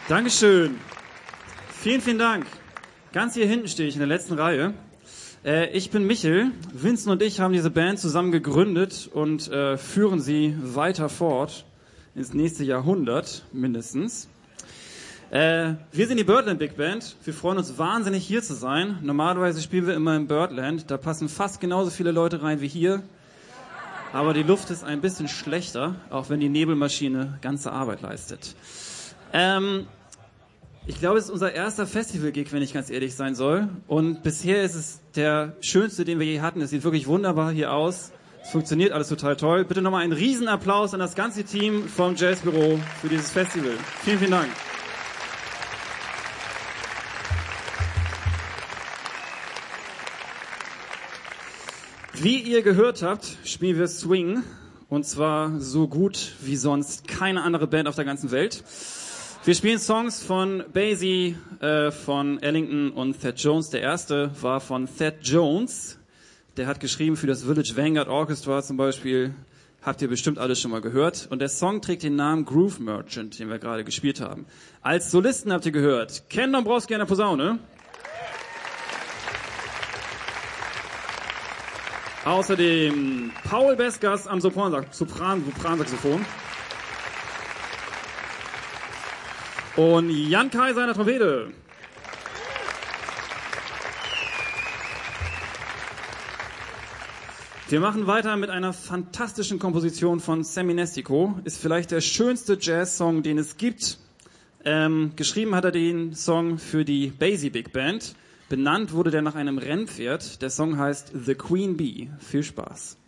Dankeschön. Vielen, vielen Dank. Ganz hier hinten stehe ich in der letzten Reihe. Ich bin Michel. Vincent und ich haben diese Band zusammen gegründet und führen sie weiter fort ins nächste Jahrhundert mindestens. Wir sind die Birdland Big Band. Wir freuen uns wahnsinnig, hier zu sein. Normalerweise spielen wir immer im Birdland. Da passen fast genauso viele Leute rein wie hier. Aber die Luft ist ein bisschen schlechter, auch wenn die Nebelmaschine ganze Arbeit leistet. Ich glaube, es ist unser erster Festival-Gig, wenn ich ganz ehrlich sein soll. Und bisher ist es der schönste, den wir je hatten. Es sieht wirklich wunderbar hier aus. Es funktioniert alles total toll. Bitte nochmal einen Riesenapplaus an das ganze Team vom Jazzbüro für dieses Festival. Vielen, vielen Dank. Wie ihr gehört habt, spielen wir Swing. Und zwar so gut wie sonst keine andere Band auf der ganzen Welt. Wir spielen Songs von Basie, von Ellington und Thad Jones. Der erste war von Thad Jones. Der hat geschrieben für das Village Vanguard Orchestra zum Beispiel. Habt ihr bestimmt alles schon mal gehört. Und der Song trägt den Namen Groove Merchant, den wir gerade gespielt haben. Als Solisten habt ihr gehört Ken Dombrowski an der Posaune. Außerdem Paul Besgas am Sopransaxophon. Und Jan Kaiser an der Trompete. Wir machen weiter mit einer fantastischen Komposition von Sammy Nestico. Ist vielleicht der schönste Jazz-Song, den es gibt. Geschrieben hat er den Song für die Basie Big Band. Benannt wurde der nach einem Rennpferd. Der Song heißt The Queen Bee. Viel Spaß.